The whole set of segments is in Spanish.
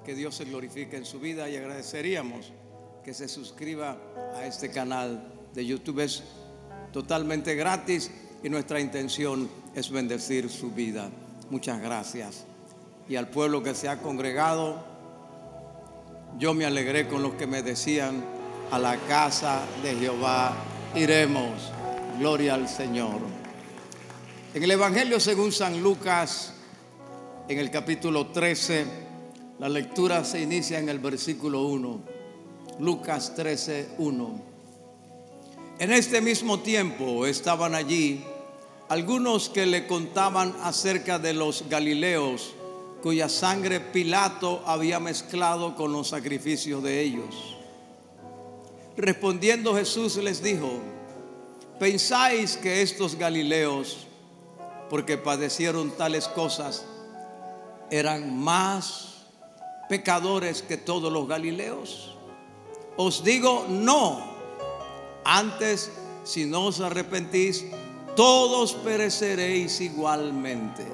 que Dios se glorifique en su vida y agradeceríamos que se suscriba a este canal de YouTube. Es totalmente gratis y nuestra intención es bendecir su vida. Muchas gracias. Y al pueblo que se ha congregado, yo me alegré con los que me decían: a la casa de Jehová iremos. Gloria al Señor. En el Evangelio según San Lucas, en el capítulo 13, la lectura se inicia en el versículo 1. Lucas 13, 1. En este mismo tiempo estaban allí algunos que le contaban acerca de los galileos, cuya sangre Pilato había mezclado con los sacrificios de ellos. Respondiendo Jesús les dijo: ¿pensáis que estos galileos, porque padecieron tales cosas, eran más pecadores que todos los galileos? Os digo, no. Antes, si no os arrepentís, todos pereceréis igualmente.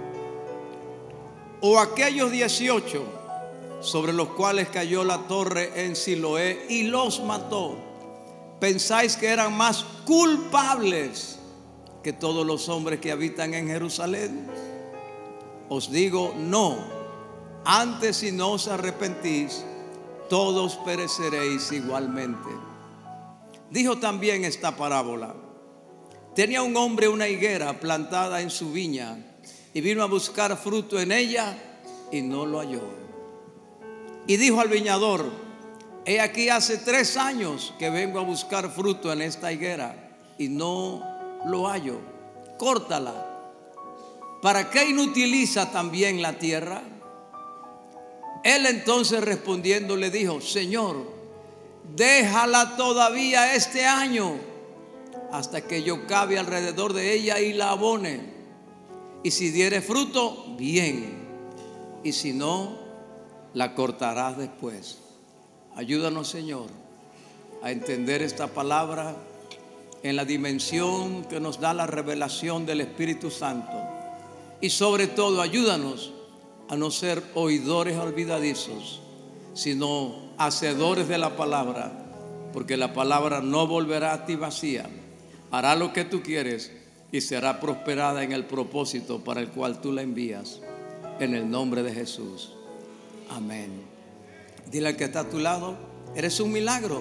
O aquellos 18 sobre los cuales cayó la torre en Siloé y los mató, ¿pensáis que eran más culpables que todos los hombres que habitan en Jerusalén? Os digo, no. Antes, si no os arrepentís, todos pereceréis igualmente. Dijo también esta parábola: tenía un hombre una higuera plantada en su viña y vino a buscar fruto en ella y no lo halló. Y dijo al viñador: he aquí hace 3 años que vengo a buscar fruto en esta higuera y no lo hallo. Córtala. ¿Para qué inutiliza también la tierra? Él entonces respondiendo le dijo: Señor, déjala todavía este año, hasta que yo cabe alrededor de ella y la abone. Y si diere fruto, bien, y si no, la cortarás después. Ayúdanos, Señor, a entender esta palabra en la dimensión que nos da la revelación del Espíritu Santo. Y sobre todo, ayúdanos a no ser oidores olvidadizos, sino hacedores de la palabra, porque la palabra no volverá a ti vacía. Hará lo que tú quieres y será prosperada en el propósito para el cual tú la envías. En el nombre de Jesús. Amén. Dile al que está a tu lado: eres un milagro.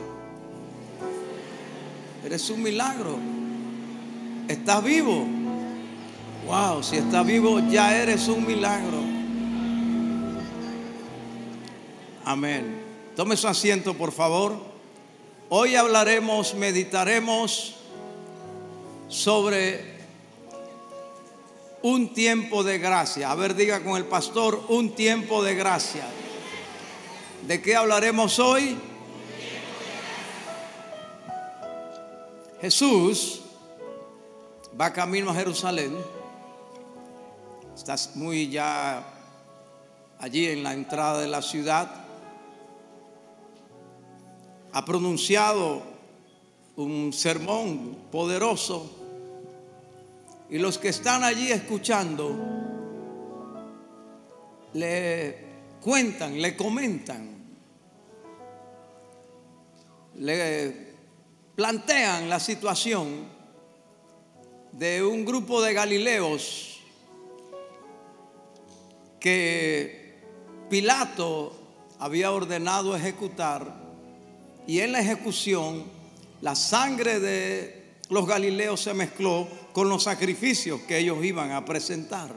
Eres un milagro. ¿Estás vivo? Wow, si estás vivo ya eres un milagro. Amén. Tome su asiento, por favor. Hoy hablaremos, meditaremos sobre un tiempo de gracia. A ver, diga con el pastor: un tiempo de gracia. ¿De qué hablaremos hoy? Jesús va camino a Jerusalén. Estás muy ya allí en la entrada de la ciudad. Ha pronunciado un sermón poderoso y los que están allí escuchando le cuentan, le comentan, le plantean la situación de un grupo de galileos que Pilato había ordenado ejecutar, y en la ejecución la sangre de los galileos se mezcló con los sacrificios que ellos iban a presentar.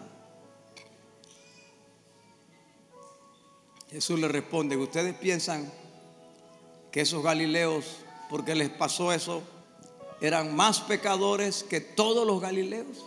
Jesús le responde: ¿ustedes piensan que esos galileos, porque les pasó eso, eran más pecadores que todos los galileos?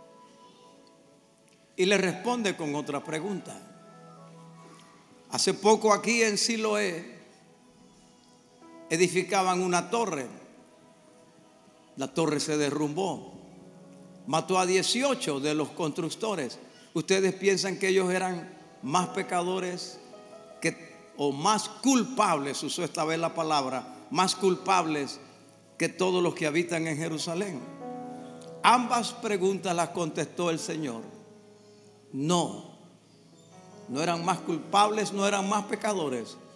Y le responde con otra pregunta. Hace poco aquí en Siloé edificaban una torre. La torre se derrumbó. Mató a 18 de los constructores. ¿Ustedes piensan que ellos eran más pecadores o más culpables? Usó esta vez la palabra, más culpables que todos los que habitan en Jerusalén. Ambas preguntas las contestó el Señor: no. No eran más culpables, no eran más pecadores,